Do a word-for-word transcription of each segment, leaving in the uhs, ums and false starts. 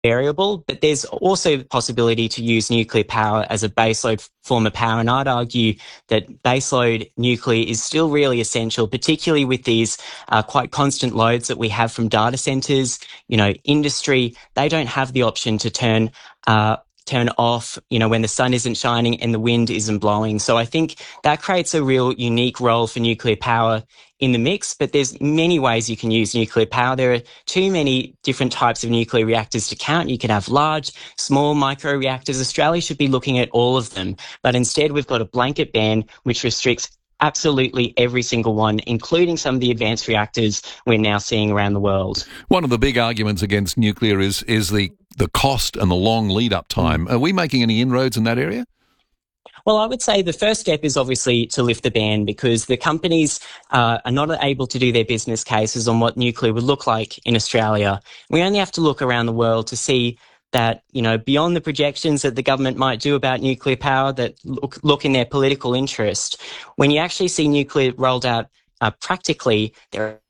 variable, but there's also the possibility to use nuclear power as a baseload form of power. And I'd argue that baseload nuclear is still really essential, particularly with these uh, quite constant loads that we have from data centres. You know, industry, they don't have the option to turn uh, turn off, you know, when the sun isn't shining and the wind isn't blowing. So I think that creates a real unique role for nuclear power in the mix, but there's many ways you can use nuclear power. There are too many different types of nuclear reactors to count. You can have large, small, micro reactors. Australia should be looking at all of them, but instead we've got a blanket ban which restricts absolutely every single one, including some of the advanced reactors we're now seeing around the world. One of the big arguments against nuclear is is the, the cost and the long lead-up time. Are we making any inroads in that area? Well, I would say the first step is obviously to lift the ban, because the companies uh, are not able to do their business cases on what nuclear would look like in Australia. We only have to look around the world to see that, you know, beyond the projections that the government might do about nuclear power that look, look in their political interest, when you actually see nuclear rolled out uh, practically, there are...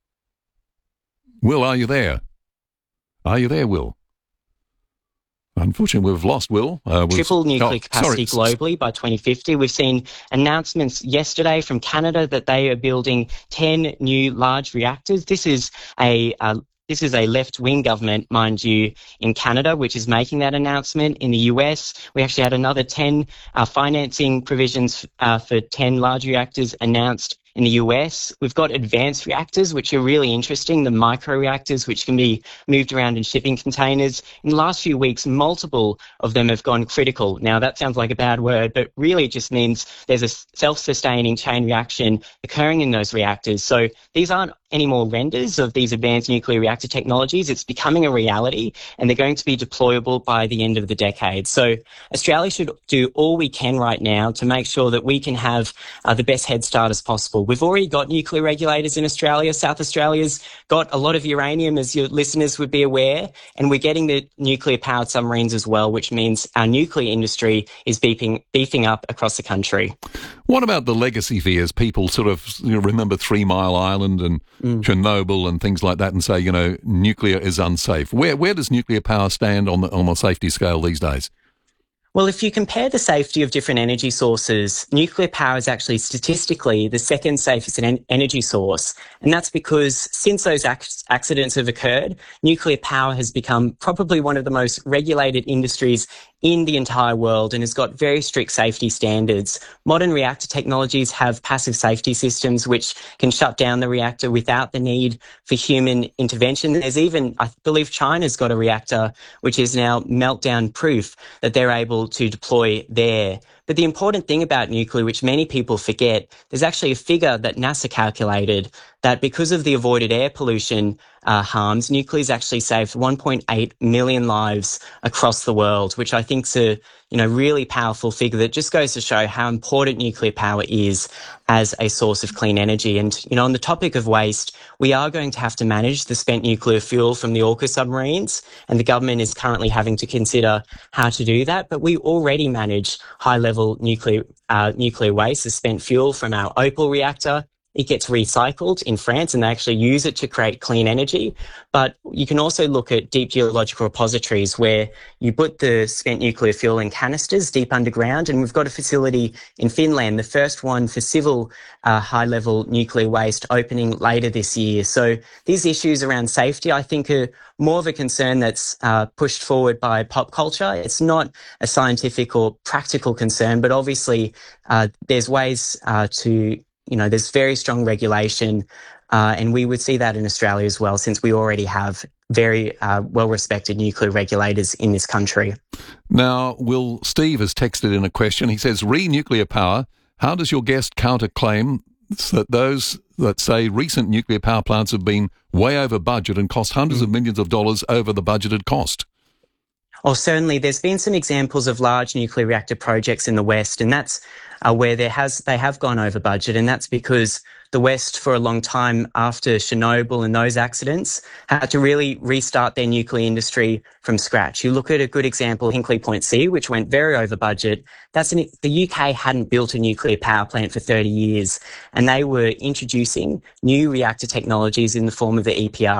Will, are you there? Are you there, Will? Unfortunately, we've lost Will. Uh, we've... Triple nuclear oh, capacity sorry. globally by twenty fifty. We've seen announcements yesterday from Canada that they are building ten new large reactors. This is a uh, this is a left-wing government, mind you, in Canada, which is making that announcement. In the U S, we actually had another ten uh, financing provisions uh, for ten large reactors announced. In the U S, we've got advanced reactors, which are really interesting, the micro-reactors, which can be moved around in shipping containers. In the last few weeks, multiple of them have gone critical. Now, that sounds like a bad word, but really it just means there's a self-sustaining chain reaction occurring in those reactors. So these aren't any more renders of these advanced nuclear reactor technologies. It's becoming a reality, and they're going to be deployable by the end of the decade. So Australia should do all we can right now to make sure that we can have uh, the best head start as possible. We've already got nuclear regulators in Australia. South Australia's got a lot of uranium, as your listeners would be aware, and we're getting the nuclear-powered submarines as well, which means our nuclear industry is beefing, beefing up across the country. What about the legacy fears? People sort of, you know, remember Three Mile Island and mm. Chernobyl and things like that and say, you know, nuclear is unsafe. Where where does nuclear power stand on the, on the safety scale these days? Well, if you compare the safety of different energy sources, nuclear power is actually statistically the second safest en- energy source. And that's because since those ac- accidents have occurred, nuclear power has become probably one of the most regulated industries in the entire world and has got very strict safety standards. Modern reactor technologies have passive safety systems which can shut down the reactor without the need for human intervention. There's even, I believe China's got a reactor which is now meltdown proof that they're able to deploy there. But the important thing about nuclear, which many people forget, there's actually a figure that NASA calculated that because of the avoided air pollution uh, harms, nuclear's actually saved one point eight million lives across the world, which I think is a you know really powerful figure that just goes to show how important nuclear power is as a source of clean energy. And you know, on the topic of waste, we are going to have to manage the spent nuclear fuel from the AUKUS submarines, and the government is currently having to consider how to do that. But we already manage high-level nuclear uh, nuclear waste, the spent fuel from our Opal reactor. It gets recycled in France and they actually use it to create clean energy. But you can also look at deep geological repositories where you put the spent nuclear fuel in canisters deep underground. And we've got a facility in Finland, the first one for civil uh, high-level nuclear waste, opening later this year. So these issues around safety, I think, are more of a concern that's uh, pushed forward by pop culture. It's not a scientific or practical concern, but obviously uh, there's ways uh, to You know, there's very strong regulation, uh, and we would see that in Australia as well, since we already have very uh, well-respected nuclear regulators in this country. Now, Will, Steve has texted in a question. He says, re nuclear power, how does your guest counter-claim that those that say recent nuclear power plants have been way over budget and cost hundreds mm. of millions of dollars over the budgeted cost? Oh, certainly. There's been some examples of large nuclear reactor projects in the West, and that's uh, where there has they have gone over budget, and that's because the West, for a long time after Chernobyl and those accidents, had to really restart their nuclear industry from scratch. You look at a good example, Hinkley Point C, which went very over budget. That's an, the U K hadn't built a nuclear power plant for thirty years, and they were introducing new reactor technologies in the form of the E P R.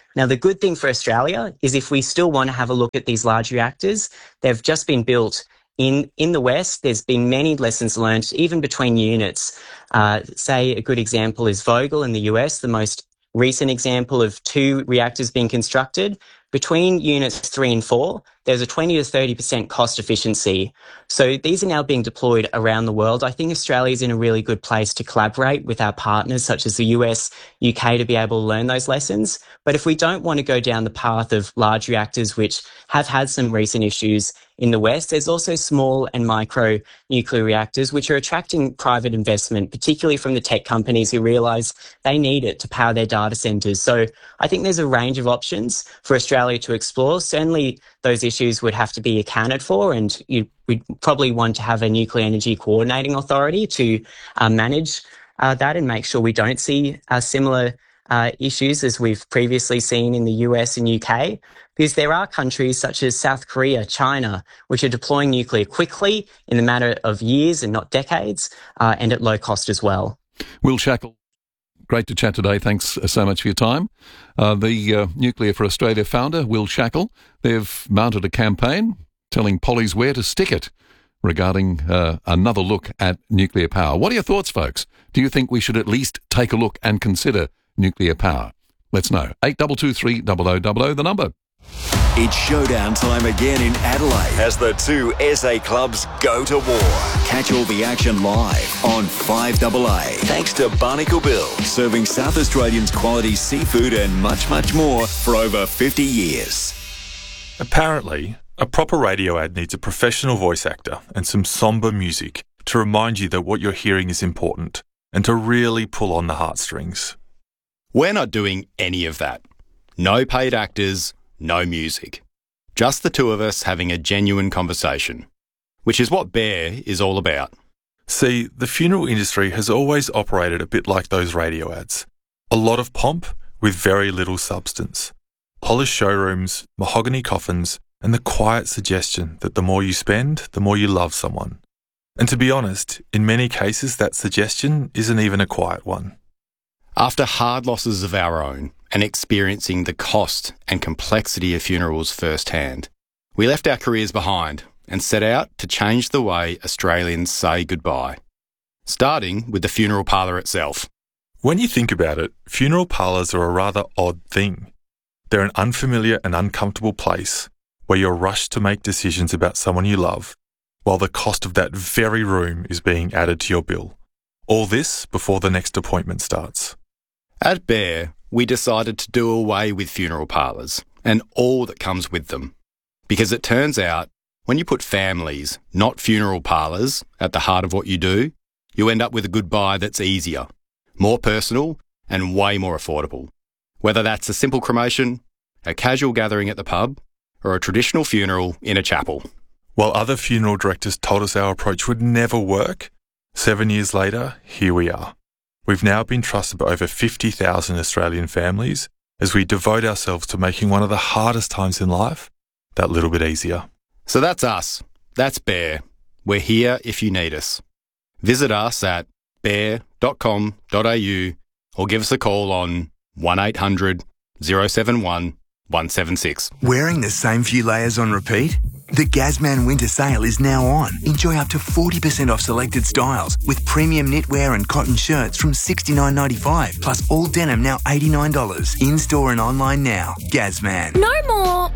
Now, the good thing for Australia is if we still want to have a look at these large reactors, they've just been built in, in the West. There's been many lessons learned, even between units. Uh, say a good example is Vogtle in the U S, the most recent example of two reactors being constructed. Between units three and four, there's a twenty to thirty percent cost efficiency. So these are now being deployed around the world. I think Australia is in a really good place to collaborate with our partners such as the U S, U K to be able to learn those lessons. But if we don't want to go down the path of large reactors, which have had some recent issues in the West, there's also small and micro nuclear reactors, which are attracting private investment, particularly from the tech companies who realise they need it to power their data centres. So I think there's a range of options for Australia to explore. Certainly those issues would have to be accounted for, and you, we'd probably want to have a nuclear energy coordinating authority to uh, manage uh, that and make sure we don't see uh, similar uh, issues as we've previously seen in the U S and U K, because there are countries such as South Korea, China, which are deploying nuclear quickly in the matter of years and not decades, uh, and at low cost as well. Will Shackle, great to chat today. Thanks so much for your time. Uh, the uh, Nuclear for Australia founder, Will Shackle, they've mounted a campaign telling pollies where to stick it regarding uh, another look at nuclear power. What are your thoughts, folks? Do you think we should at least take a look and consider nuclear power? Let's know. eight two two three double oh double oh, the number. It's showdown time again in Adelaide as the two S A clubs go to war. Catch all the action live on five A A. Thanks to Barnacle Bill, serving South Australians quality seafood and much, much more for over fifty years. Apparently, a proper radio ad needs a professional voice actor and some sombre music to remind you that what you're hearing is important and to really pull on the heartstrings. We're not doing any of that. No paid actors, no music. Just the two of us having a genuine conversation, which is what Bear is all about. See, the funeral industry has always operated a bit like those radio ads. A lot of pomp with very little substance. Polished showrooms, mahogany coffins, and the quiet suggestion that the more you spend, the more you love someone. And to be honest, in many cases that suggestion isn't even a quiet one. After hard losses of our own and experiencing the cost and complexity of funerals firsthand, we left our careers behind and set out to change the way Australians say goodbye, starting with the funeral parlour itself. When you think about it, funeral parlours are a rather odd thing. They're an unfamiliar and uncomfortable place where you're rushed to make decisions about someone you love, while the cost of that very room is being added to your bill. All this before the next appointment starts. At Bear, we decided to do away with funeral parlours and all that comes with them. Because it turns out, when you put families, not funeral parlours, at the heart of what you do, you end up with a goodbye that's easier, more personal, and way more affordable. Whether that's a simple cremation, a casual gathering at the pub, or a traditional funeral in a chapel. While other funeral directors told us our approach would never work, seven years later, here we are. We've now been trusted by over fifty thousand Australian families as we devote ourselves to making one of the hardest times in life that little bit easier. So that's us. That's Bear. We're here if you need us. Visit us at bear dot com dot a u or give us a call on one eight hundred oh seven one one seven six. Wearing the same few layers on repeat? The Gazman Winter Sale is now on. Enjoy up to forty percent off selected styles with premium knitwear and cotton shirts from sixty-nine ninety-five, plus all denim now eighty-nine dollars. In-store and online now. Gazman. No more.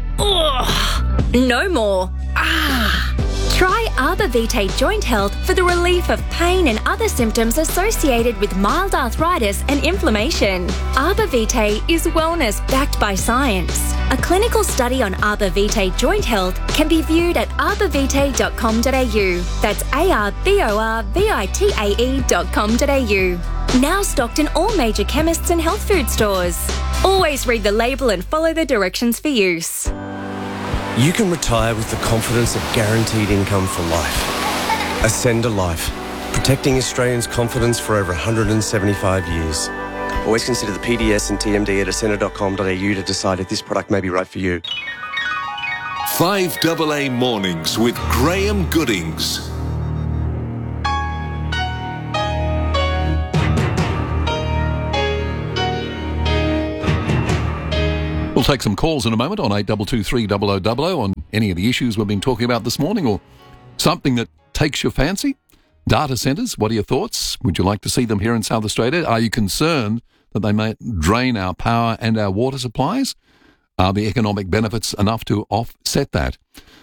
Ugh. No more. Ah. Try Arbor Vitae Joint Health for the relief of pain and other symptoms associated with mild arthritis and inflammation. Arbor Vitae is wellness backed by science. A clinical study on Arbor Vitae Joint Health can be viewed at arbor vitae dot com dot a u. That's A R B O R V I T A E dot com dot a u. Now stocked in all major chemists and health food stores. Always read the label and follow the directions for use. You can retire with the confidence of guaranteed income for life. Ascend a Life, protecting Australians' confidence for over one hundred seventy-five years. Always consider the P D S and T M D at ascender dot com dot a u to decide if this product may be right for you. five A A Mornings with Graham Goodings. We'll take some calls in a moment on eight two two three zero zero zero zero on any of the issues we've been talking about this morning, or something that takes your fancy. Data centres, what are your thoughts? Would you like to see them here in South Australia? Are you concerned that they may drain our power and our water supplies? Are the economic benefits enough to offset that?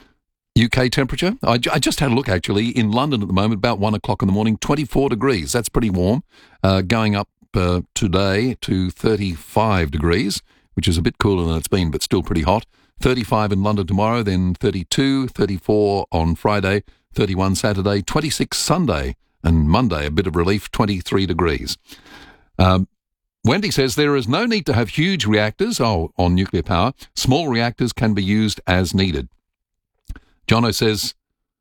U K temperature? I, I just had a look, actually, in London at the moment, about one o'clock in the morning, twenty-four degrees. That's pretty warm. Uh, going up uh, today to thirty-five degrees, which is a bit cooler than it's been, but still pretty hot. thirty-five in London tomorrow, then thirty-two, thirty-four on Friday, thirty-one Saturday, twenty-six Sunday, and Monday, a bit of relief, twenty-three degrees. Um, Wendy says there is no need to have huge reactors oh, on nuclear power. Small reactors can be used as needed. Jono says,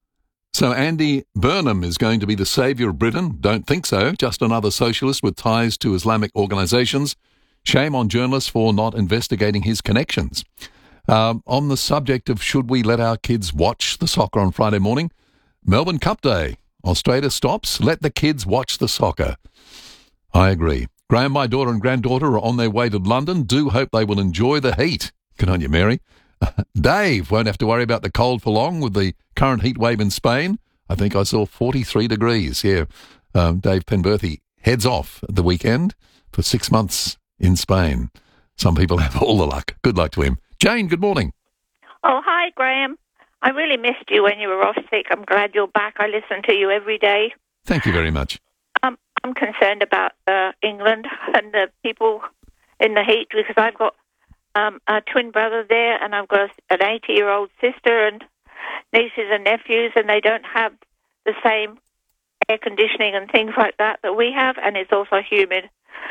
so Andy Burnham is going to be the saviour of Britain? Don't think so. Just another socialist with ties to Islamic organisations. Shame on journalists for not investigating his connections. Um, on the subject of should we let our kids watch the soccer on Friday morning, Melbourne Cup Day. Australia stops. Let the kids watch the soccer. I agree. Graham, my daughter and granddaughter are on their way to London. Do hope they will enjoy the heat. Good on you, Mary. Dave won't have to worry about the cold for long with the current heat wave in Spain. I think I saw forty-three degrees. Yeah, um, Dave Penberthy heads off at the weekend for six months in Spain. Some people have all the luck. Good luck to him. Jane, good morning. Oh, hi, Graham. I really missed you when you were off sick. I'm glad you're back. I listen to you every day. Thank you very much. Um, I'm concerned about uh, England and the people in the heat because I've got um, a twin brother there and I've got an eighty-year-old sister and nieces and nephews, and they don't have the same air conditioning and things like that that we have, and it's also humid.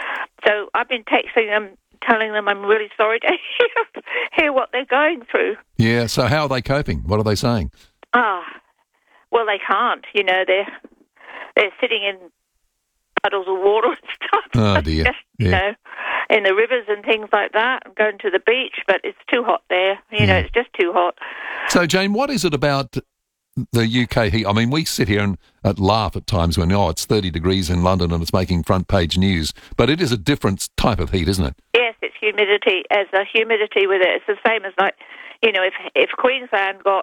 So I've been texting them, telling them I'm really sorry to hear, hear what they're going through. Yeah, so how are they coping? What are they saying? Ah, well, they can't. You know, they're, they're sitting in puddles of water and stuff. Oh, dear. Just, yeah. You know, in the rivers and things like that, and going to the beach, but it's too hot there. You know, Yeah. it's just too hot. So, Jane, what is it about the U K heat? I mean, we sit here and uh, laugh at times when, oh, it's thirty degrees in London and it's making front page news, but it is a different type of heat, isn't it? Yes, it's humidity. As a humidity with it, it's the same as like, you know, if if Queensland got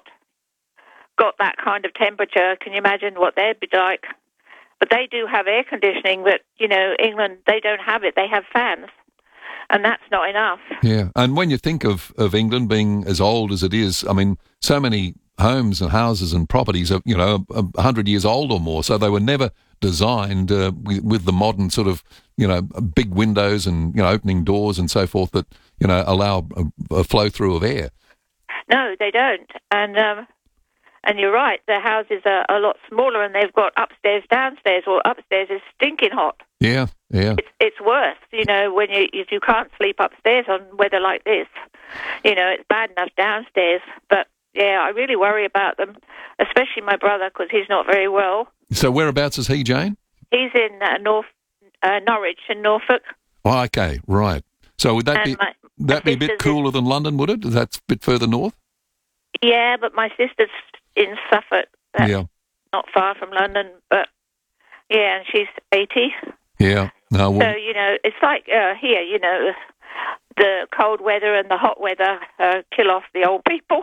got that kind of temperature, can you imagine what they'd be like? But they do have air conditioning, but, you know, England, they don't have it. They have fans, and that's not enough. Yeah, and when you think of, of England being as old as it is, I mean, so many homes and houses and properties are, you know, a hundred years old or more, so they were never designed uh, with, with the modern sort of, you know, big windows and, you know, opening doors and so forth that, you know, allow a, a flow through of air. No, they don't. And um, and you're right, their houses are a lot smaller, and they've got upstairs, downstairs, or upstairs is stinking hot. Yeah, yeah. It's, it's worse, you know, when you if you can't sleep upstairs on weather like this. You know, it's bad enough downstairs, but yeah, I really worry about them, especially my brother, because he's not very well. So whereabouts is he, Jane? He's in uh, North uh, Norwich in Norfolk. Oh, okay, right. So would that And be my- that my be a bit sister's cooler than London, would it? That's a bit further north? Yeah, but my sister's in Suffolk. That's Yeah, not far from London, but yeah, and she's eighty. yeah. No, So, well, you know, it's like uh, here, you know, the cold weather and the hot weather uh, kill off the old people.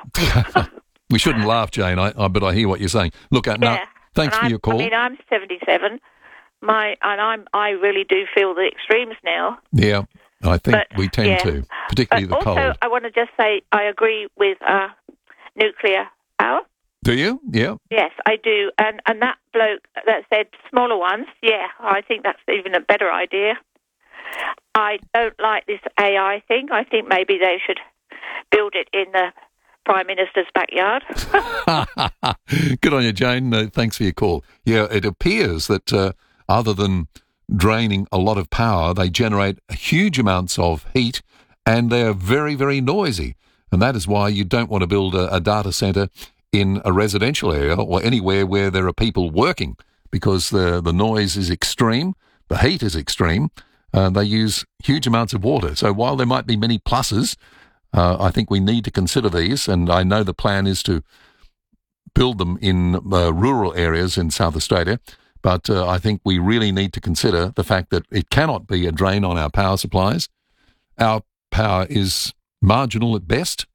we shouldn't laugh, Jane, I, I, but I hear what you're saying. Look, uh, no, Yeah. thanks And for I'm- your call. I mean, I'm seventy-seven. My and I'm I really do feel the extremes now. Yeah, I think But, we tend yeah. to, particularly But the also, cold. I want to just say I agree with uh, nuclear power. Do you? Yeah. Yes, I do. And and that bloke that said smaller ones, yeah, I think that's even a better idea. I don't like this A I thing. I think maybe they should build it in the Prime Minister's backyard. Good on you, Jane. Uh, thanks for your call. Yeah, it appears that uh, other than draining a lot of power, they generate huge amounts of heat, and they're very, very noisy. And that is why you don't want to build a, a data centre in a residential area or anywhere where there are people working, because the, the noise is extreme, the heat is extreme, uh, they use huge amounts of water. So while there might be many pluses, uh, I think we need to consider these, and I know the plan is to build them in uh, rural areas in South Australia, but uh, I think we really need to consider the fact that it cannot be a drain on our power supplies. Our power is marginal at best.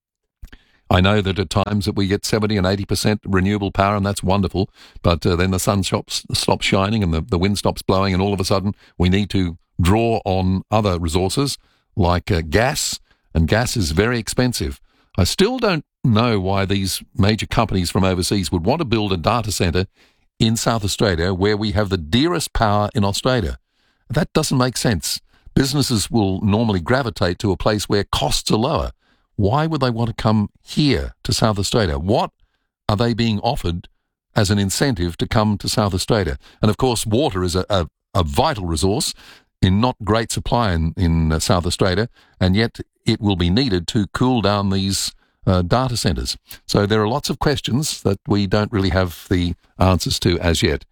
I know that at times that we get seventy and eighty percent renewable power, and that's wonderful, but uh, then the sun stops, stops shining and the, the wind stops blowing, and all of a sudden we need to draw on other resources like uh, gas, and gas is very expensive. I still don't know why these major companies from overseas would want to build a data centre in South Australia where we have the dearest power in Australia. That doesn't make sense. Businesses will normally gravitate to a place where costs are lower. Why would they want to come here to South Australia? What are they being offered as an incentive to come to South Australia? And of course, water is a, a, a vital resource in not great supply in, in uh, South Australia, and yet it will be needed to cool down these uh, data centres. So there are lots of questions that we don't really have the answers to as yet.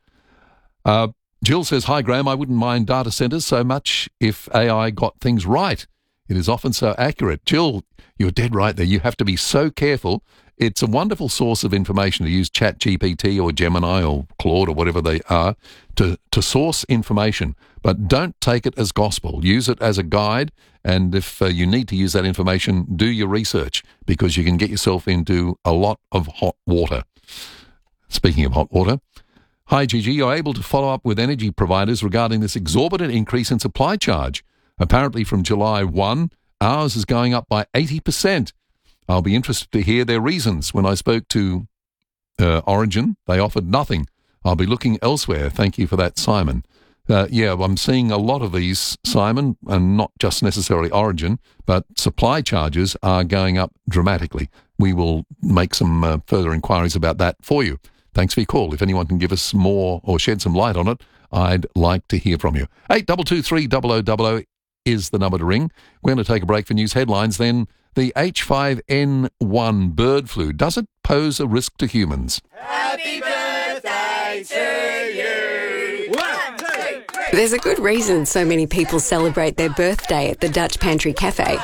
Uh, Jill says, "Hi Graham, I wouldn't mind data centres so much if A I got things right. It is often so accurate." Jill, you're dead right there. You have to be so careful. It's a wonderful source of information to use ChatGPT or Gemini or Claude or whatever they are to, to source information. But don't take it as gospel. Use it as a guide. And if uh, you need to use that information, do your research, because you can get yourself into a lot of hot water. Speaking of hot water, hi Gigi, you're able to follow up with energy providers regarding this exorbitant increase in supply charge. Apparently from July first, ours is going up by eighty percent. I'll be interested to hear their reasons. When I spoke to uh, Origin, they offered nothing. I'll be looking elsewhere. Thank you for that, Simon. Uh, yeah, I'm seeing a lot of these, Simon, and not just necessarily Origin, but supply charges are going up dramatically. We will make some uh, further inquiries about that for you. Thanks for your call. If anyone can give us more or shed some light on it, I'd like to hear from you. eight two two three double oh double oh is the number to ring. We're going to take a break for news headlines. Then the H five N one bird flu, does it pose a risk to humans? Happy birthday to you! One, two, three! There's a good reason so many people celebrate their birthday at the Dutch Pantry Cafe.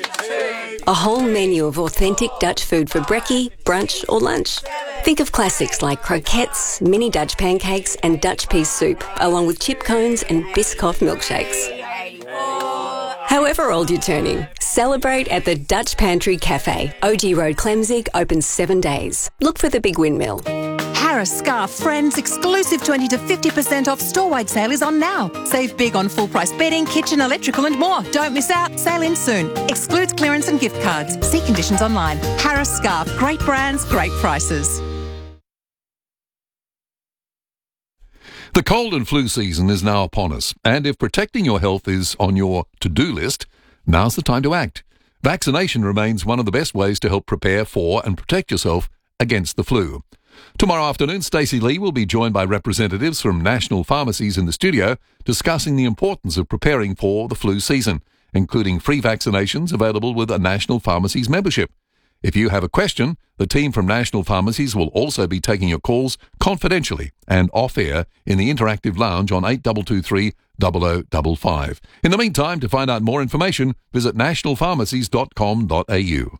A whole menu of authentic Dutch food for brekkie, brunch or lunch. Think of classics like croquettes, mini Dutch pancakes and Dutch pea soup, along with chip cones and Biscoff milkshakes. However old you're turning, celebrate at the Dutch Pantry Cafe. O G Road, Clemzig, open seven days. Look for the big windmill. Harris Scarf Friends exclusive twenty to fifty percent off store-wide sale is on now. Save big on full-price bedding, kitchen, electrical and more. Don't miss out. Sale ends soon. Excludes clearance and gift cards. See conditions online. Harris Scarf. Great brands, great prices. The cold and flu season is now upon us, and if protecting your health is on your to-do list, now's the time to act. Vaccination remains one of the best ways to help prepare for and protect yourself against the flu. Tomorrow afternoon, Stacey Lee will be joined by representatives from national pharmacies in the studio discussing the importance of preparing for the flu season, including free vaccinations available with a national pharmacies membership. If you have a question, the team from National Pharmacies will also be taking your calls confidentially and off-air in the interactive lounge on eight two two three double oh double five. In the meantime, to find out more information, visit national pharmacies dot com dot a u.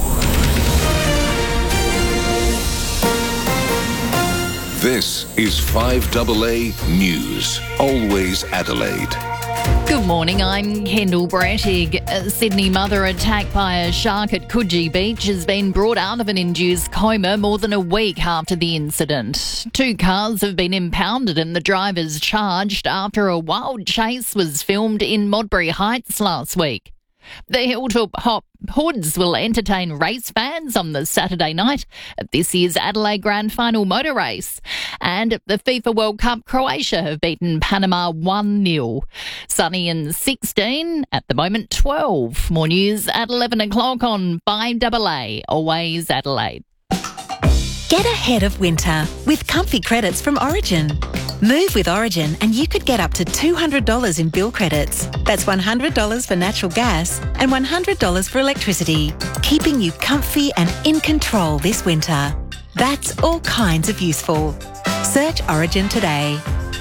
This is five double A News, always Adelaide. Good morning, I'm Kendall Brattig. A Sydney mother attacked by a shark at Coogee Beach has been brought out of an induced coma more than a week after the incident. Two cars have been impounded and the drivers charged after a wild chase was filmed in Modbury Heights last week. The Hilltop Hop Hoods will entertain race fans on the Saturday night at this year's Adelaide Grand Final motor race. And at the FIFA World Cup, Croatia have beaten Panama one nil. Sunny and sixteen, at the moment twelve. More news at eleven o'clock on five double A, always Adelaide. Get ahead of winter with comfy credits from Origin. Move with Origin and you could get up to two hundred dollars in bill credits. That's one hundred dollars for natural gas and one hundred dollars for electricity, keeping you comfy and in control this winter. That's all kinds of useful. Search Origin today.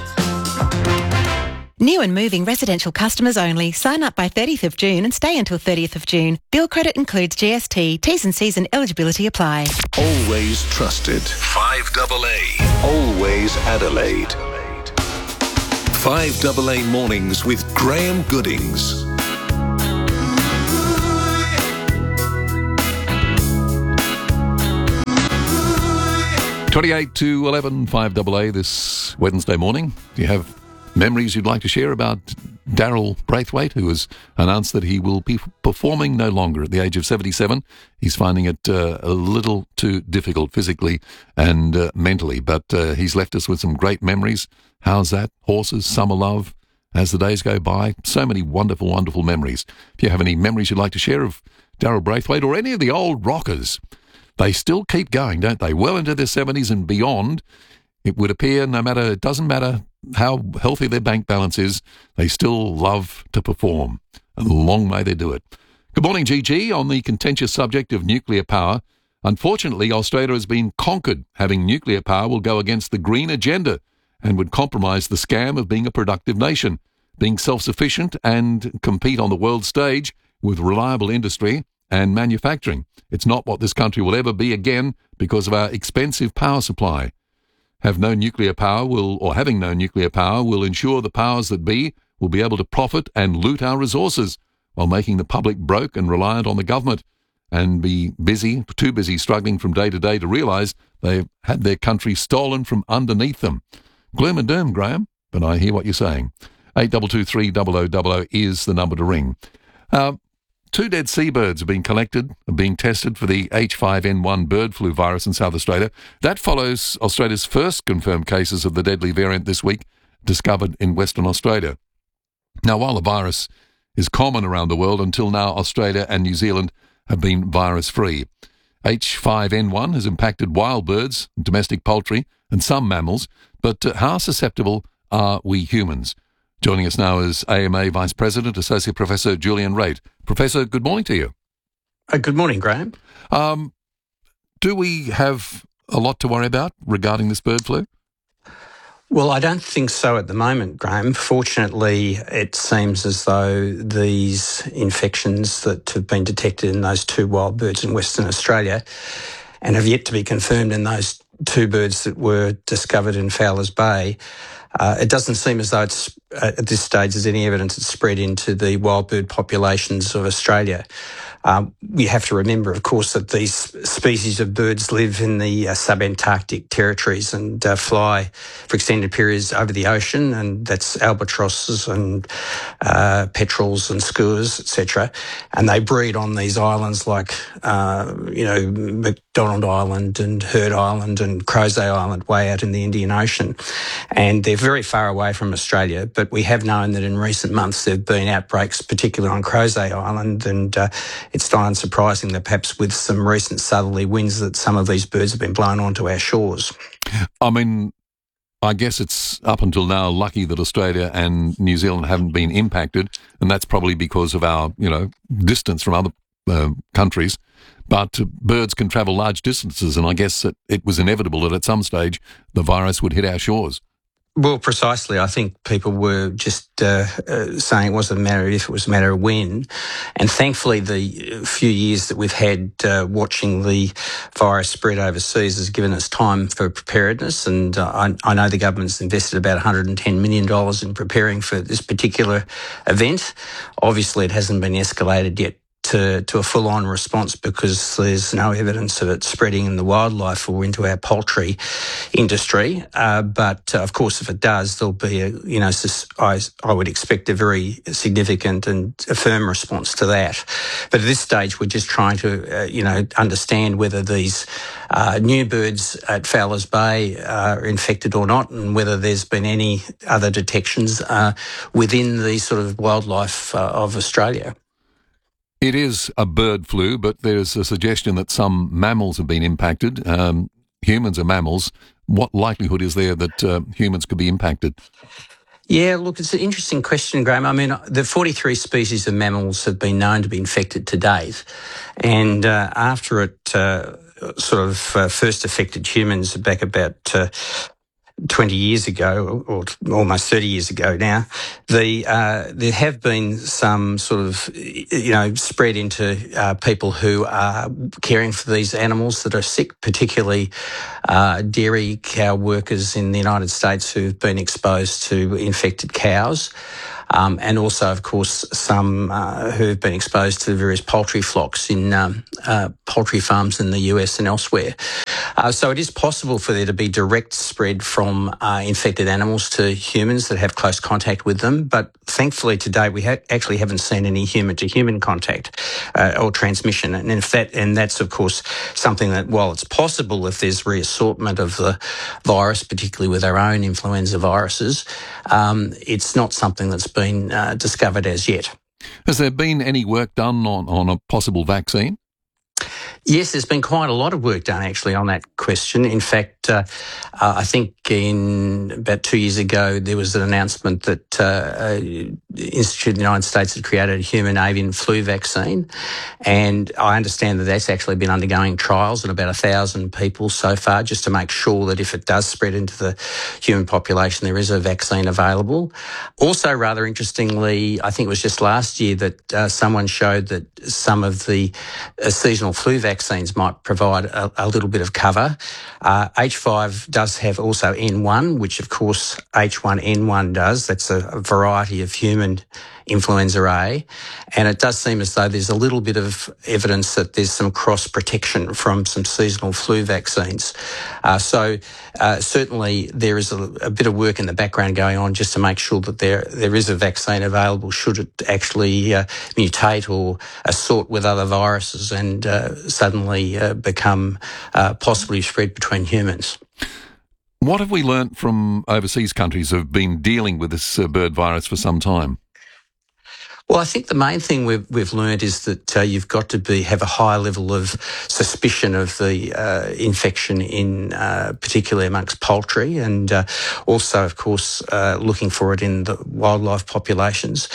New and moving residential customers only. Sign up by thirtieth of June and stay until thirtieth of June. Bill credit includes G S T. T's and C's and eligibility apply. Always trusted. five double A. Always Adelaide. five double A Mornings with Graham Goodings. twenty-eight to eleven, five A A this Wednesday morning. Do you have memories you'd like to share about Daryl Braithwaite, who has announced that he will be performing no longer at the age of seventy-seven? He's finding it uh, a little too difficult physically and uh, mentally, but uh, he's left us with some great memories. How's that? Horses, summer love, as the days go by. So many wonderful, wonderful memories. If you have any memories you'd like to share of Daryl Braithwaite or any of the old rockers, they still keep going, don't they? Well into their seventies and beyond. It would appear no matter, it doesn't matter how healthy their bank balance is, they still love to perform. And long may they do it. Good morning, G G. On the contentious subject of nuclear power, unfortunately, Australia has been conquered. Having nuclear power will go against the green agenda and would compromise the scam of being a productive nation. Being self-sufficient and compete on the world stage with reliable industry and manufacturing. It's not what this country will ever be again because of our expensive power supply. Have no nuclear power will, or having no nuclear power will ensure the powers that be will be able to profit and loot our resources while making the public broke and reliant on the government and be busy, too busy struggling from day to day to realise they've had their country stolen from underneath them. Gloom and doom, Graham, but I hear what you're saying. eight two two three double oh double oh is the number to ring. Uh, Two dead seabirds have been collected and being tested for the H five N one bird flu virus in South Australia. That follows Australia's first confirmed cases of the deadly variant this week, discovered in Western Australia. Now, while the virus is common around the world, until now Australia and New Zealand have been virus-free. H five N one has impacted wild birds, domestic poultry and some mammals, but uh, how susceptible are we humans? Joining us now is A M A Vice President, Associate Professor Julian Raitt. Professor, good morning to you. Uh, good morning, Graham. Um, do we have a lot to worry about regarding this bird flu? Well, I don't think so at the moment, Graham. Fortunately, it seems as though these infections that have been detected in those two wild birds in Western Australia and have yet to be confirmed in those two birds that were discovered in Fowler's Bay, Uh, it doesn't seem as though it's, uh, at this stage there's any evidence it's spread into the wild bird populations of Australia. Um, we have to remember, of course, that these species of birds live in the uh, subantarctic territories and uh, fly for extended periods over the ocean, and that's albatrosses and uh, petrels and skuas, et cetera. And they breed on these islands like, uh, you know, McDonald Island and Heard Island and Crozet Island way out in the Indian Ocean. And they're very far away from Australia, but we have known that in recent months there have been outbreaks, particularly on Crozet Island, and uh, it's not unsurprising that perhaps with some recent southerly winds that some of these birds have been blown onto our shores. I mean, I guess it's up until now lucky that Australia and New Zealand haven't been impacted, and that's probably because of our, you know, distance from other uh, countries. But uh, birds can travel large distances, and I guess that it was inevitable that at some stage the virus would hit our shores. Well, precisely. I think people were just uh, uh, saying it wasn't a matter of if, it was a matter of when. And thankfully, the few years that we've had uh, watching the virus spread overseas has given us time for preparedness. And uh, I, I know the government's invested about one hundred ten million dollars in preparing for this particular event. Obviously, it hasn't been escalated yet to, to a full-on response because there's no evidence of it spreading in the wildlife or into our poultry industry. Uh, but, uh, of course, if it does, there'll be, a, you know, I, I would expect a very significant and a firm response to that. But at this stage, we're just trying to, uh, you know, understand whether these uh, new birds at Fowler's Bay are infected or not, and whether there's been any other detections uh, within the sort of wildlife uh, of Australia. It is a bird flu, but there's a suggestion that some mammals have been impacted. Um, humans are mammals. What likelihood is there that uh, humans could be impacted? Yeah, look, it's an interesting question, Graham. I mean, the forty-three species of mammals have been known to be infected to date. And uh, after it uh, sort of uh, first affected humans back about uh, twenty years ago, or almost thirty years ago now, the uh, there have been some sort of, you know, spread into uh, people who are caring for these animals that are sick, particularly uh, dairy cow workers in the United States who've been exposed to infected cows. Um, and also, of course, some uh, who have been exposed to various poultry flocks in um, uh, poultry farms in the U S and elsewhere. Uh, so it is possible for there to be direct spread from uh, infected animals to humans that have close contact with them. But thankfully today we ha- actually haven't seen any human-to-human contact uh, or transmission. And if that, and that's, of course, something that, while it's possible if there's reassortment of the virus, particularly with our own influenza viruses, um, it's not something that's been uh, discovered as yet. Has there been any work done on, on a possible vaccine? Yes, there's been quite a lot of work done actually on that question. In fact, uh, uh, I think in about two years ago there was an announcement that uh, uh, the Institute of the United States had created a human avian flu vaccine, and I understand that that's actually been undergoing trials in about a thousand people so far, just to make sure that if it does spread into the human population, there is a vaccine available. Also, rather interestingly, I think it was just last year that uh, someone showed that some of the uh, seasonal flu vaccines vaccines might provide a, a little bit of cover. Uh, H five does have also N one, which of course H one N one does. That's a, a variety of human influenza A. And it does seem as though there's a little bit of evidence that there's some cross-protection from some seasonal flu vaccines. Uh, so uh, certainly there is a, a bit of work in the background going on just to make sure that there there is a vaccine available should it actually uh, mutate or assort with other viruses and uh, suddenly uh, become uh, possibly spread between humans. What have we learnt from overseas countries who have been dealing with this uh, bird virus for some time? Well, I think the main thing we've, we've learned is that uh, you've got to be have a high level of suspicion of the uh, infection in uh, particularly amongst poultry, and uh, also, of course, uh, looking for it in the wildlife populations.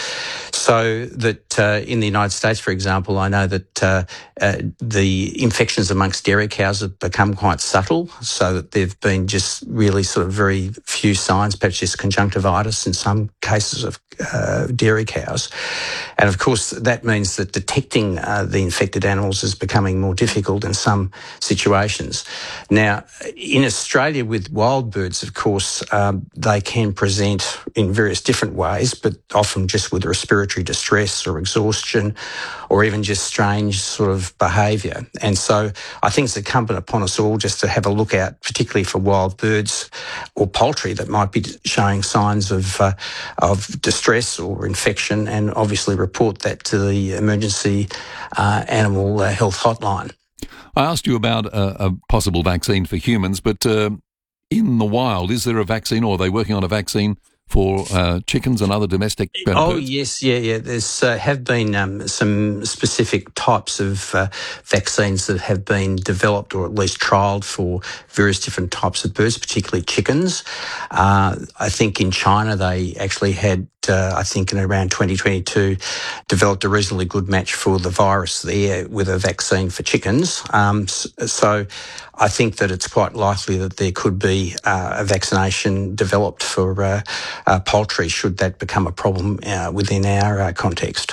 So that uh, in the United States, for example, I know that uh, uh, the infections amongst dairy cows have become quite subtle, so that there've been just really sort of very few signs, perhaps just conjunctivitis in some cases of uh, dairy cows. And of course, that means that detecting uh, the infected animals is becoming more difficult in some situations. Now, in Australia with wild birds, of course, um, they can present in various different ways, but often just with respiratory distress or exhaustion or even just strange sort of behaviour. And so I think it's incumbent upon us all just to have a look out, particularly for wild birds or poultry that might be showing signs of, uh, of distress or infection, and obviously report that to the emergency uh, animal uh, health hotline. I asked you about a, a possible vaccine for humans, but uh, in the wild, is there a vaccine, or are they working on a vaccine for uh, chickens and other domestic uh, Oh, birds? yes, yeah, yeah. There's uh, have been um, some specific types of uh, vaccines that have been developed or at least trialled for various different types of birds, particularly chickens. Uh, I think in China they actually had, uh, I think in around twenty twenty-two, developed a reasonably good match for the virus there with a vaccine for chickens. Um, so I think that it's quite likely that there could be uh, a vaccination developed for uh, uh, poultry should that become a problem uh, within our uh, context.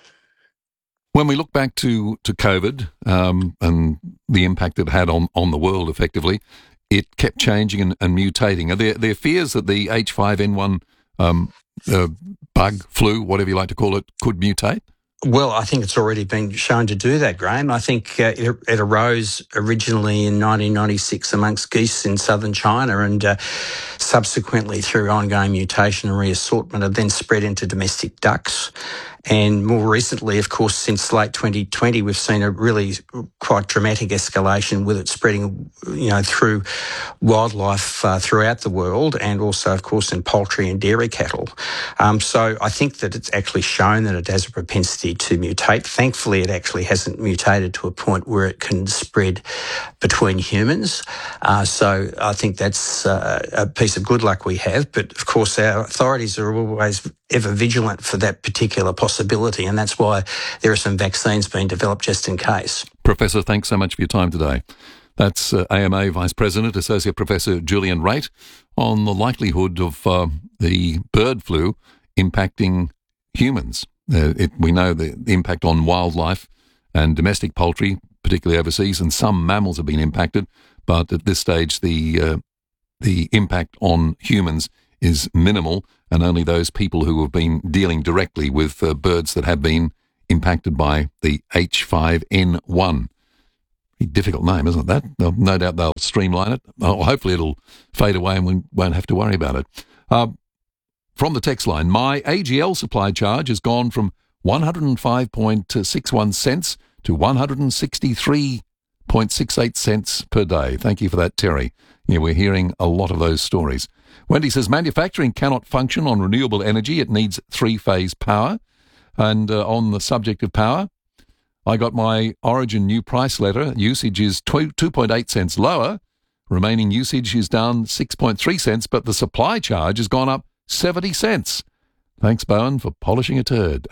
When we look back to, to COVID um, and the impact it had on, on the world effectively, it kept changing and, and mutating. Are there, there fears that the H five N one um, uh, bug, flu, whatever you like to call it, could mutate? Well, I think it's already been shown to do that, Graham. I think uh, it, it arose originally in nineteen ninety-six amongst geese in southern China, and uh, subsequently through ongoing mutation and reassortment have then spread into domestic ducks. And more recently, of course, since late twenty twenty, we've seen a really quite dramatic escalation with it spreading, you know, through wildlife uh, throughout the world, and also, of course, in poultry and dairy cattle. Um, so I think that it's actually shown that it has a propensity to mutate. Thankfully, it actually hasn't mutated to a point where it can spread between humans. Uh, so I think that's uh, a piece of good luck we have. But of course, our authorities are always ever vigilant for that particular possibility, and that's why there are some vaccines being developed just in case. Professor, thanks so much for your time today. That's uh, A M A Vice President, Associate Professor Julian Raitt, on the likelihood of uh, the bird flu impacting humans. Uh, it, we know the, the impact on wildlife and domestic poultry, particularly overseas, and some mammals have been impacted, but at this stage the uh, the impact on humans is minimal, and only those people who have been dealing directly with uh, birds that have been impacted by the H five N one. Difficult name, isn't that? No doubt they'll streamline it. Oh, hopefully it'll fade away and we won't have to worry about it. Uh, from the text line, my A G L supply charge has gone from one hundred five point six one cents to one hundred sixty-three point six eight cents per day. Thank you for that, Terry. Yeah, we're hearing a lot of those stories. Wendy says, manufacturing cannot function on renewable energy. It needs three-phase power. And uh, on the subject of power, I got my Origin new price letter. Usage is two point eight cents lower. Remaining usage is down six point three cents, but the supply charge has gone up seventy cents. Thanks, Bowen, for polishing a turd.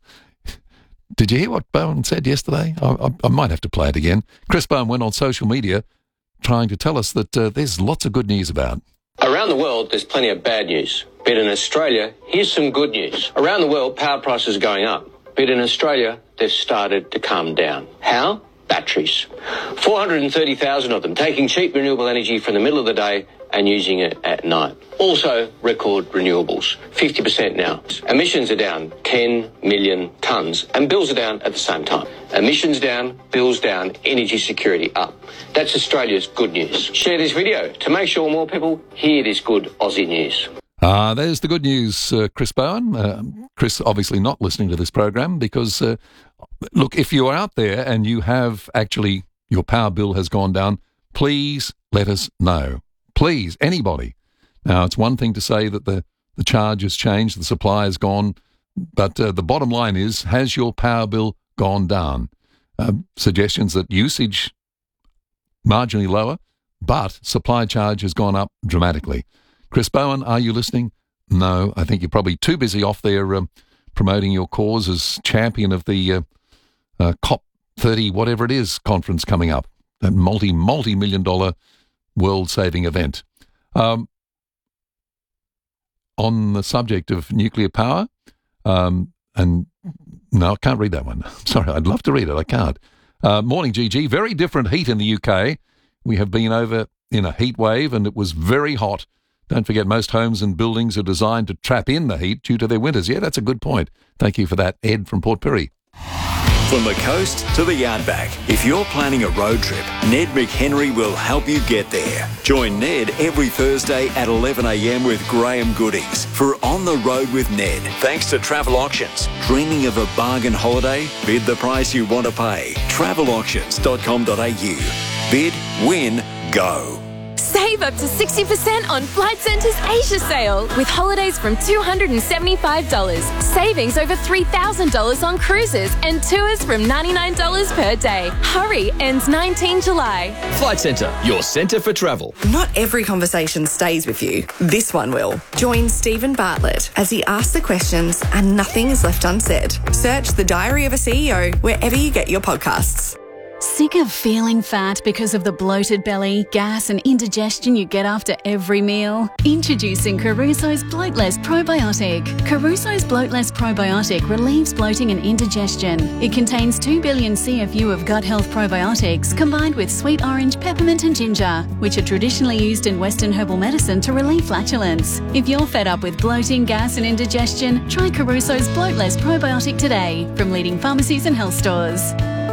Did you hear what Bowen said yesterday? I, I, I might have to play it again. Chris Bowen went on social media trying to tell us that uh, there's lots of good news about. Around the world, there's plenty of bad news. But in Australia, here's some good news. Around the world, power prices are going up. But in Australia, they've started to come down. How? Batteries. four hundred thirty thousand of them, taking cheap renewable energy from the middle of the day and using it at night. Also, record renewables, fifty percent now. Emissions are down ten million tonnes, and bills are down at the same time. Emissions down, bills down, energy security up. That's Australia's good news. Share this video to make sure more people hear this good Aussie news. Ah, uh, there's the good news, uh, Chris Bowen. Uh, Chris obviously not listening to this program because, uh, look, if you are out there and you have actually, your power bill has gone down, please let us know. Please, anybody. Now, it's one thing to say that the, the charge has changed, the supply has gone, but uh, the bottom line is, has your power bill gone down? Uh, suggestions that usage marginally lower, but supply charge has gone up dramatically. Chris Bowen, are you listening? No, I think you're probably too busy off there um, promoting your cause as champion of the uh, uh, COP thirty, whatever it is, conference coming up, that multi, multi-million dollar world-saving event. Um, on the subject of nuclear power, um, and no, I can't read that one. Sorry, I'd love to read it. I can't. Uh, morning, G G. Very different heat in the U K. We have been over in a heat wave and it was very hot. Don't forget, most homes and buildings are designed to trap in the heat due to their winters. Yeah, that's a good point. Thank you for that, Ed from Port Pirie. From the coast to the outback, if you're planning a road trip, Ned McHenry will help you get there. Join Ned every Thursday at eleven a m with Graham Goodings for On the Road with Ned. Thanks to Travel Auctions. Dreaming of a bargain holiday? Bid the price you want to pay. travel auctions dot com dot a u. Bid, win, go. Save up to sixty percent on Flight Centre's Asia sale with holidays from two hundred seventy-five dollars. Savings over three thousand dollars on cruises and tours from ninety-nine dollars per day. Hurry, ends nineteenth July. Flight Centre, your centre for travel. Not every conversation stays with you. This one will. Join Stephen Bartlett as he asks the questions and nothing is left unsaid. Search The Diary of a C E O wherever you get your podcasts. Sick of feeling fat because of the bloated belly, gas and indigestion you get after every meal? Introducing Caruso's Bloatless Probiotic. Caruso's Bloatless Probiotic relieves bloating and indigestion. It contains two billion C F U of gut health probiotics combined with sweet orange, peppermint and ginger, which are traditionally used in Western herbal medicine to relieve flatulence. If you're fed up with bloating, gas and indigestion, try Caruso's Bloatless Probiotic today from leading pharmacies and health stores.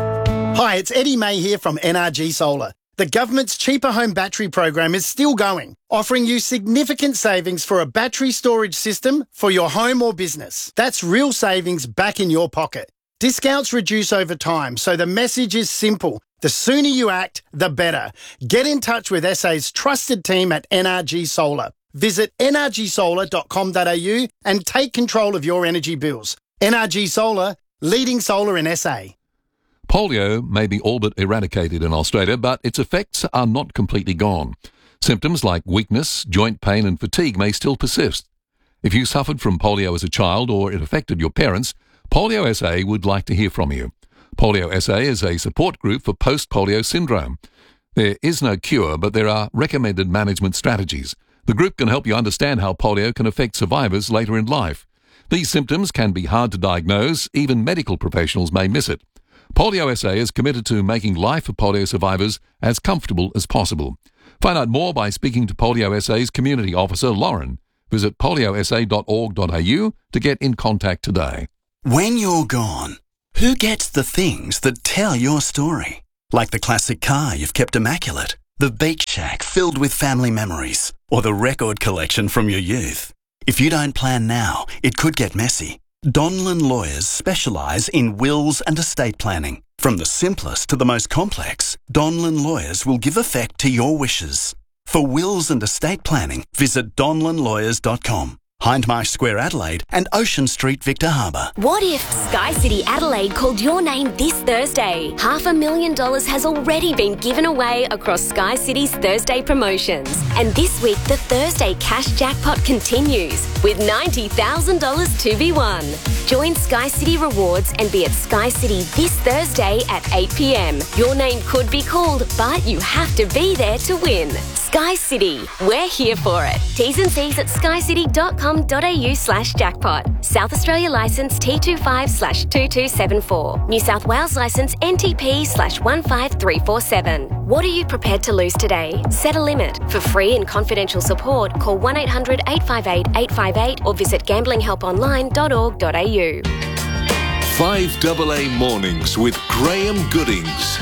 Hi, it's Eddie May here from N R G Solar. The government's Cheaper Home Battery program is still going, offering you significant savings for a battery storage system for your home or business. That's real savings back in your pocket. Discounts reduce over time, so the message is simple. The sooner you act, the better. Get in touch with S A's trusted team at N R G Solar. Visit n r g solar dot com dot a u and take control of your energy bills. N R G Solar, leading solar in S A. Polio may be all but eradicated in Australia, but its effects are not completely gone. Symptoms like weakness, joint pain and fatigue may still persist. If you suffered from polio as a child or it affected your parents, Polio S A would like to hear from you. Polio S A is a support group for post-polio syndrome. There is no cure, but there are recommended management strategies. The group can help you understand how polio can affect survivors later in life. These symptoms can be hard to diagnose. Even medical professionals may miss it. Polio S A is committed to making life for polio survivors as comfortable as possible. Find out more by speaking to Polio S A's community officer, Lauren. Visit polio s a dot org dot a u to get in contact today. When you're gone, who gets the things that tell your story? Like the classic car you've kept immaculate, the beach shack filled with family memories, or the record collection from your youth. If you don't plan now, it could get messy. Donlan Lawyers specialise in wills and estate planning. From the simplest to the most complex, Donlan Lawyers will give effect to your wishes. For wills and estate planning, visit donlan lawyers dot com. Hindmarsh Square Adelaide and Ocean Street Victor Harbour. What if Sky City Adelaide called your name this Thursday? Half a million dollars has already been given away across Sky City's Thursday promotions. And this week, the Thursday cash jackpot continues with ninety thousand dollars to be won. Join Sky City Rewards and be at Sky City this Thursday at eight p m. Your name could be called, but you have to be there to win. Sky City, we're here for it. T's and C's at skycity dot com dot a u slash jackpot. South Australia licence T twenty-five slash two two seven four. New South Wales licence N T P slash one five three four seven. What are you prepared to lose today? Set a limit. For free and confidential support, call one eight hundred eight five eight eight five eight or visit gambling help online dot org dot a u. five A A Mornings with Graham Goodings.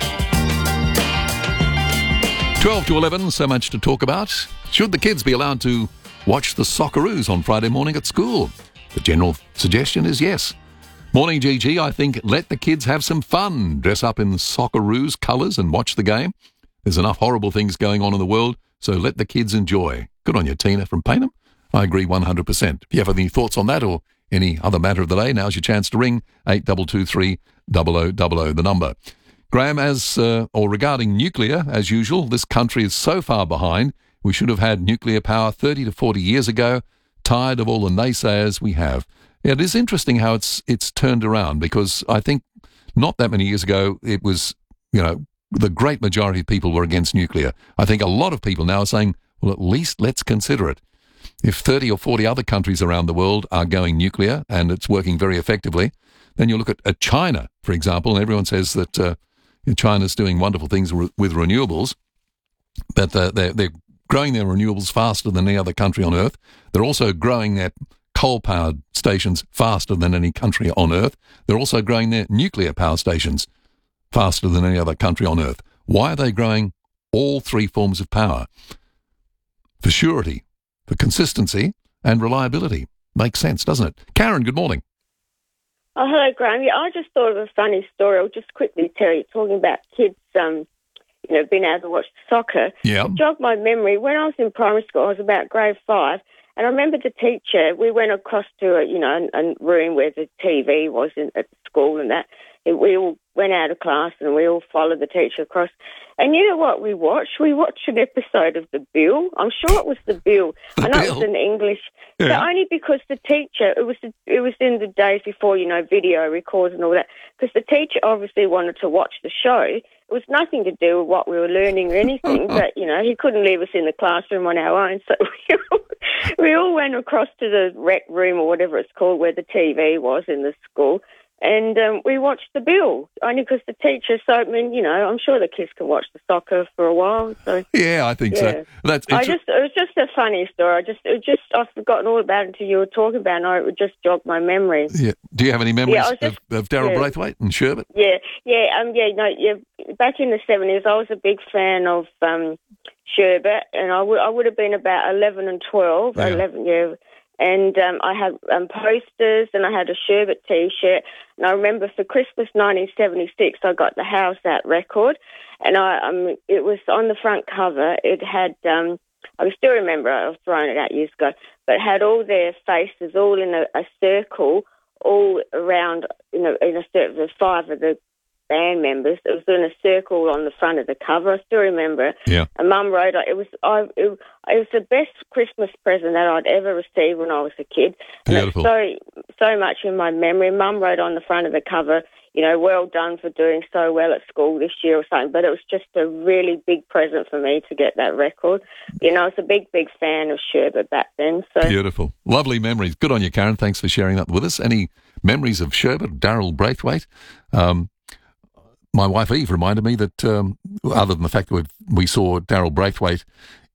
twelve to eleven, so much to talk about. Should the kids be allowed to watch the Socceroos on Friday morning at school? The general suggestion is yes. Morning, G G. I think let the kids have some fun. Dress up in Socceroos colours and watch the game. There's enough horrible things going on in the world, so let the kids enjoy. Good on you, Tina from Payneham. I agree one hundred percent. If you have any thoughts on that or any other matter of the day, now's your chance to ring eight two two three, zero zero zero zero, the number. Graham, as uh, or regarding nuclear, as usual, this country is so far behind. We should have had nuclear power thirty to forty years ago. Tired of all the naysayers we have. Yeah, it is interesting how it's it's turned around, because I think not that many years ago it was, you know, the great majority of people were against nuclear. I think a lot of people now are saying, well, at least let's consider it. If thirty or forty other countries around the world are going nuclear and it's working very effectively, then you look at, at China, for example, and everyone says that uh, China's doing wonderful things re- with renewables, but uh, they're, they're growing their renewables faster than any other country on Earth. They're also growing their coal-powered stations faster than any country on Earth. They're also growing their nuclear power stations faster than any other country on Earth. Why are they growing all three forms of power? For surety, for consistency and reliability. Makes sense, doesn't it? Karen, good morning. Oh, hello, Graham. Yeah, I just thought of a funny story. I'll just quickly tell you, talking about kids, um, you know, being able to watch soccer. Yeah. It jogged my memory. When I was in primary school, I was about grade five, and I remember the teacher, we went across to, a, you know, a, a room where the T V was in, at the school and that. We all went out of class and we all followed the teacher across. And you know what we watched? We watched an episode of The Bill. I'm sure it was The Bill. The I know Bill. it was in English. Yeah. But only because the teacher, it was the, it was in the days before, you know, video records and all that, because the teacher obviously wanted to watch the show. It was nothing to do with what we were learning or anything, but, you know, he couldn't leave us in the classroom on our own. So we all, we all went across to the rec room or whatever it's called, where the T V was in the school. And um, we watched The Bill, only because the teacher, so, I mean, you know, I'm sure the kids can watch the soccer for a while. So Yeah, I think yeah. so. That's I it's a- just, it was just a funny story. I just, it just, I've forgotten all about it until you were talking about it, and it just jogged my memory. yeah. Do you have any memories Yeah, I was just- of, of Daryl yeah. Braithwaite and Sherbet? Yeah, yeah, um, yeah, no, yeah. Back in the seventies, I was a big fan of um, Sherbet, and I would, I would have been about eleven and twelve, Yeah. eleven, yeah. And um, I had um, posters, and I had a Sherbet T-shirt. And I remember for Christmas nineteen seventy-six, I got the House Out record, and I um, it was on the front cover. It had, um, I still remember, I was throwing it out years ago, but it had all their faces all in a, a circle, all around, you know, in a circle. There's five of the band members. It was in a circle on the front of the cover. I still remember it. Yeah. And Mum wrote, it was I, it, it was the best Christmas present that I'd ever received when I was a kid. And it's Beautiful. so, so much in my memory. Mum wrote on the front of the cover, you know, well done for doing so well at school this year or something. But it was just a really big present for me to get that record. You know, I was a big, big fan of Sherbet back then. So Beautiful. Lovely memories. Good on you, Karen. Thanks for sharing that with us. Any memories of Sherbet, Daryl Braithwaite? Um, my wife Eve reminded me that, um, other than the fact that we've, we saw Daryl Braithwaite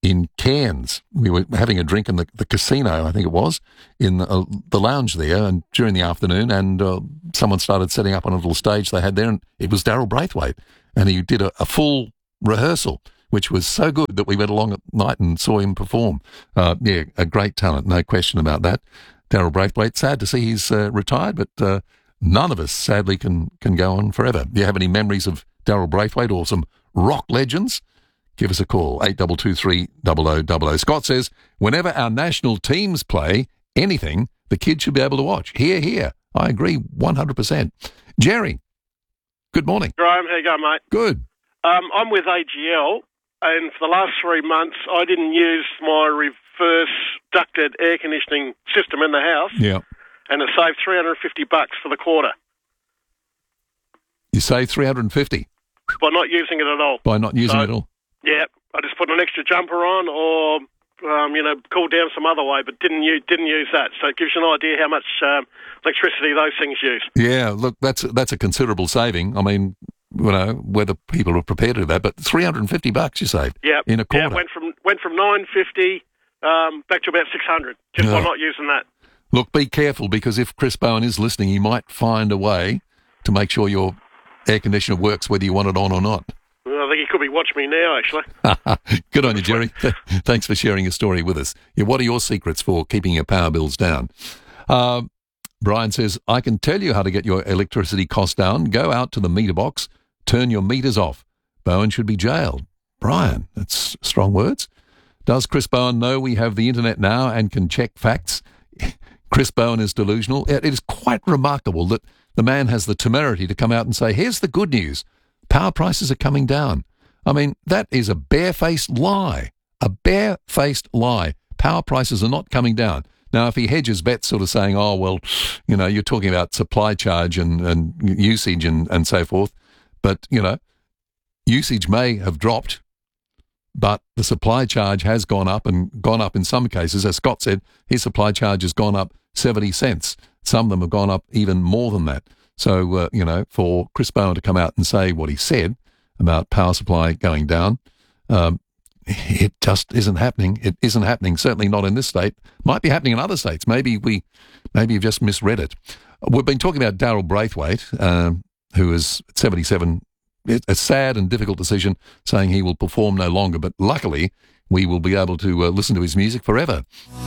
in Cairns. We were having a drink in the, the casino, I think it was, in the, uh, the lounge there, and during the afternoon, and uh, someone started setting up on a little stage they had there, and it was Daryl Braithwaite, and he did a, a full rehearsal, which was so good that we went along at night and saw him perform. Uh, yeah, a great talent, no question about that. Daryl Braithwaite, sad to see he's uh, retired, but uh, none of us, sadly, can can go on forever. Do you have any memories of Daryl Braithwaite or some rock legends? Give us a call, eight two two three, double oh double oh. Scott says, whenever our national teams play anything, the kids should be able to watch. Hear, hear. I agree one hundred percent. Jerry, good morning. Graham, how you going, mate? Good. Um, I'm with A G L, and for the last three months, I didn't use my reverse ducted air conditioning system in the house. Yeah. And it saved three hundred fifty bucks for the quarter. You saved three hundred fifty? By not using it at all. By not using so, it at all? Yeah. I just put an extra jumper on or, um, you know, cooled down some other way, but didn't use, didn't use that. So it gives you an idea how much um, electricity those things use. Yeah, look, that's that's a considerable saving. I mean, you know, whether people are prepared to do that, but three hundred fifty bucks you saved yeah. in a quarter. Yeah, went from, went from nine fifty um, back to about six hundred, just yeah. by not using that. Look, be careful, because if Chris Bowen is listening, he might find a way to make sure your air conditioner works whether you want it on or not. Well, I think he could be watching me now, actually. Good on you, Jerry. Thanks for sharing your story with us. Yeah, what are your secrets for keeping your power bills down? Uh, Brian says, I can tell you how to get your electricity costs down. Go out to the meter box, turn your meters off. Bowen should be jailed. Brian, that's strong words. Does Chris Bowen know we have the internet now and can check facts? Chris Bowen is delusional. It is quite remarkable that the man has the temerity to come out and say, here's the good news. Power prices are coming down. I mean, that is a barefaced lie. A barefaced lie. Power prices are not coming down. Now, if he hedges bets sort of saying, oh, well, you know, you're talking about supply charge and, and usage and, and so forth, but, you know, usage may have dropped, but the supply charge has gone up and gone up in some cases. As Scott said, his supply charge has gone up seventy cents. Some of them have gone up even more than that. So, uh, you know, for Chris Bowen to come out and say what he said about power supply going down, um, it just isn't happening. It isn't happening, certainly not in this state. Might be happening in other states. Maybe we, maybe you've just misread it. We've been talking about Daryl Braithwaite, um, who is seventy-seven. It's a sad and difficult decision, saying he will perform no longer, but luckily we will be able to uh, listen to his music forever.